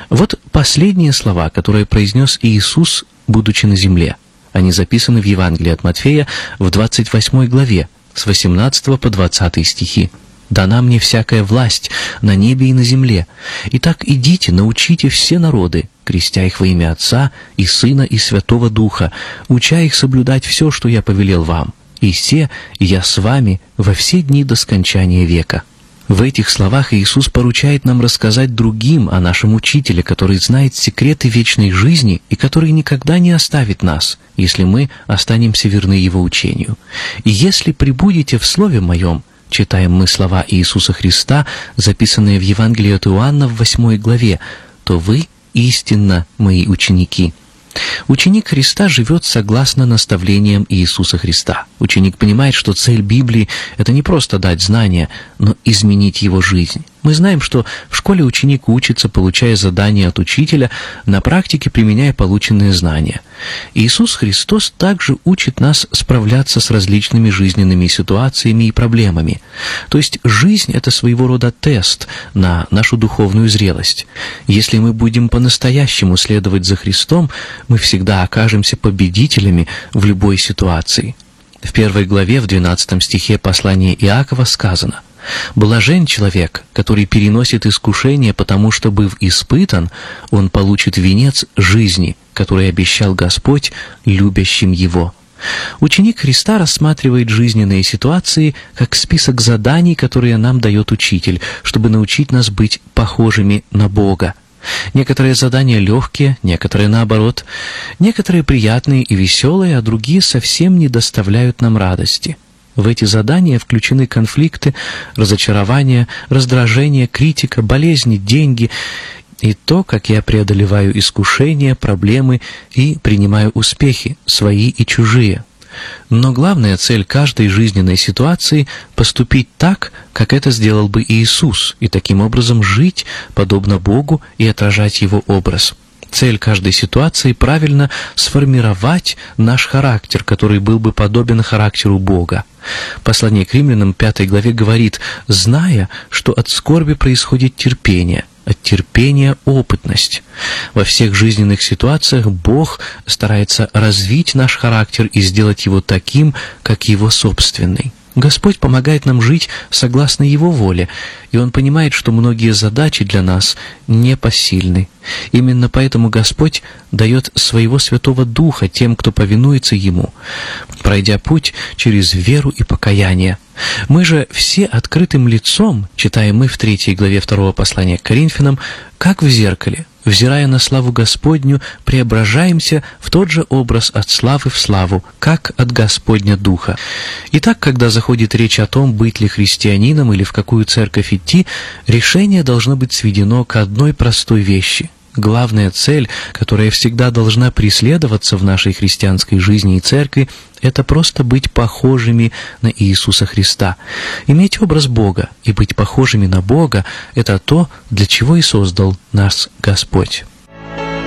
Вот последние слова, которые произнес Иисус, будучи на земле. Они записаны в Евангелии от Матфея в 28 главе, с 18 по 20 стихи. «Дана мне всякая власть на небе и на земле. Итак, идите, научите все народы, крестя их во имя Отца и Сына и Святого Духа, уча их соблюдать все, что я повелел вам. И се я с вами во все дни до скончания века». В этих словах Иисус поручает нам рассказать другим о нашем Учителе, который знает секреты вечной жизни и который никогда не оставит нас, если мы останемся верны Его учению. «И если пребудете в Слове Моем», читаем мы слова Иисуса Христа, записанные в Евангелии от Иоанна в 8 главе, «то вы истинно Мои ученики». Ученик Христа живет согласно наставлениям Иисуса Христа. Ученик понимает, что цель Библии — это не просто дать знания, но изменить его жизнь. Мы знаем, что в школе ученик учится, получая задания от учителя, на практике применяя полученные знания. Иисус Христос также учит нас справляться с различными жизненными ситуациями и проблемами. То есть жизнь — это своего рода тест на нашу духовную зрелость. Если мы будем по-настоящему следовать за Христом, мы всегда окажемся победителями в любой ситуации. В 1 главе, в 12 стихе послания Иакова сказано: «Блажен человек, который переносит искушение, потому что, быв испытан, он получит венец жизни, который обещал Господь любящим его». Ученик Христа рассматривает жизненные ситуации как список заданий, которые нам дает Учитель, чтобы научить нас быть похожими на Бога. Некоторые задания легкие, некоторые наоборот, некоторые приятные и веселые, а другие совсем не доставляют нам радости. В эти задания включены конфликты, разочарования, раздражение, критика, болезни, деньги и то, как я преодолеваю искушения, проблемы и принимаю успехи, свои и чужие. Но главная цель каждой жизненной ситуации — поступить так, как это сделал бы Иисус, и таким образом жить, подобно Богу, и отражать Его образ. Цель каждой ситуации — правильно сформировать наш характер, который был бы подобен характеру Бога. Послание к Римлянам 5 главе говорит: «Зная, что от скорби происходит терпение, от терпения — опытность». Во всех жизненных ситуациях Бог старается развить наш характер и сделать его таким, как Его собственный. Господь помогает нам жить согласно Его воле, и Он понимает, что многие задачи для нас непосильны. Именно поэтому Господь дает Своего Святого Духа тем, кто повинуется Ему, пройдя путь через веру и покаяние. Мы же все открытым лицом, читаем мы в 3 главе 2 послания к Коринфянам, как в зеркале, взирая на славу Господню, преображаемся в тот же образ от славы в славу, как от Господня Духа. Итак, когда заходит речь о том, быть ли христианином или в какую церковь идти, решение должно быть сведено к одной простой вещи. Главная цель, которая всегда должна преследоваться в нашей христианской жизни и церкви, это просто быть похожими на Иисуса Христа. Иметь образ Бога и быть похожими на Бога — это то, для чего и создал нас Господь.